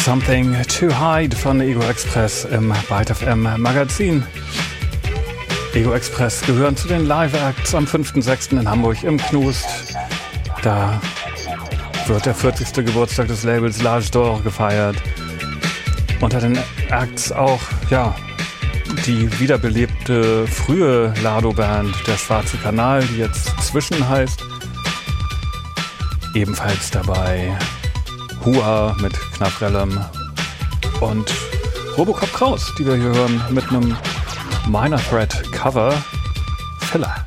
Something to Hide von Ego Express im Byte FM Magazin. Ego Express gehören zu den Live-Acts am 5.6. in Hamburg im Knust. Da wird der 40. Geburtstag des Labels L'Age d'Or gefeiert. Unter den Acts auch, ja, die wiederbelebte frühe Lado-Band Der Schwarze Kanal, die jetzt Zwischen heißt. Ebenfalls dabei Hua mit Knafrellem und Robocop Kraus, die wir hier hören mit einem Minor Threat Cover Filler.